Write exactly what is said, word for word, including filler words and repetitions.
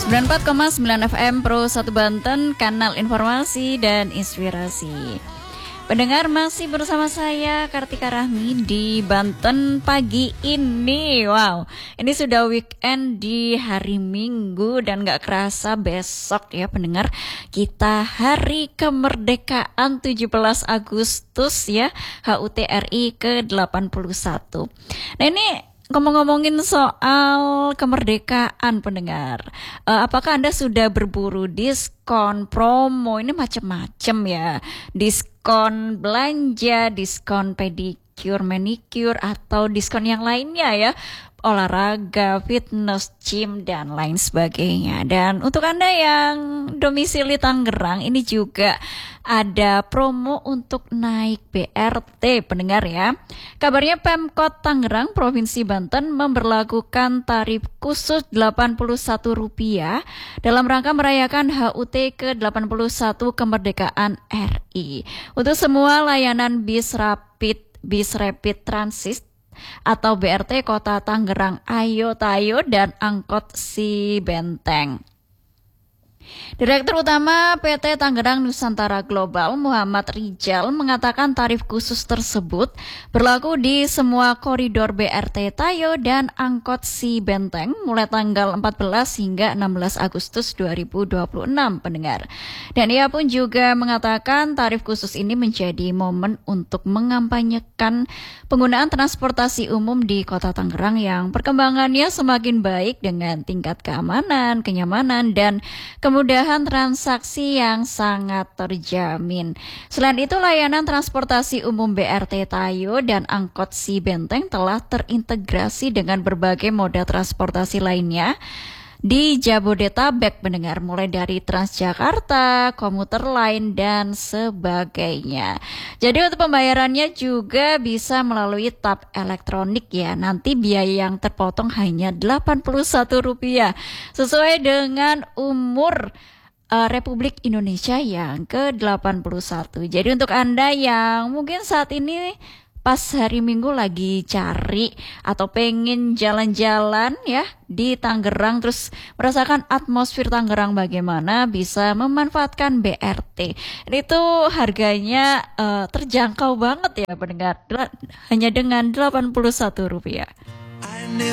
sembilan puluh empat koma sembilan F M Pro satu Banten, kanal informasi dan inspirasi. Pendengar, masih bersama saya Kartika Rahmi di Banten pagi ini. Wow, ini sudah weekend di hari Minggu dan gak kerasa besok ya pendengar, kita hari kemerdekaan tujuh belas Agustus ya, H U T R I ke delapan puluh satu. Nah ini ngomong-ngomongin soal kemerdekaan pendengar, uh, apakah Anda sudah berburu diskon, promo, ini macam-macam ya, diskon belanja, diskon pedicure, manicure, atau diskon yang lainnya ya, olahraga, fitness, gym, dan lain sebagainya. Dan untuk Anda yang domisili Tangerang, ini juga ada promo untuk naik B R T pendengar ya. Kabarnya Pemkot Tangerang Provinsi Banten memberlakukan tarif khusus delapan puluh satu rupiah dalam rangka merayakan H U T ke delapan puluh satu kemerdekaan R I. Untuk semua layanan bis rapid, bis rapid transit atau B R T Kota Tangerang Ayo Tayo dan angkot Si Benteng. Direktur Utama P T Tangerang Nusantara Global Muhammad Rijal mengatakan tarif khusus tersebut berlaku di semua koridor B R T Tayo dan angkot Si Benteng mulai tanggal empat belas hingga enam belas Agustus dua ribu dua puluh enam pendengar. Dan ia pun juga mengatakan tarif khusus ini menjadi momen untuk mengampanyekan penggunaan transportasi umum di Kota Tangerang yang perkembangannya semakin baik dengan tingkat keamanan, kenyamanan, dan kemudahan transaksi yang sangat terjamin. Selain itu, layanan transportasi umum B R T Tayo dan angkot Si Benteng telah terintegrasi dengan berbagai moda transportasi lainnya di Jabodetabek mendengar, mulai dari Transjakarta, komuter lain, dan sebagainya. Jadi untuk pembayarannya juga bisa melalui tap elektronik ya. Nanti biaya yang terpotong hanya delapan puluh satu rupiah sesuai dengan umur uh, Republik Indonesia yang ke delapan puluh satu. Jadi untuk Anda yang mungkin saat ini pas hari Minggu lagi cari atau pengen jalan-jalan ya di Tangerang, terus merasakan atmosfer Tangerang bagaimana, bisa memanfaatkan B R T. Ini tuh harganya uh, terjangkau banget ya pendengar, hanya dengan delapan puluh satu rupiah.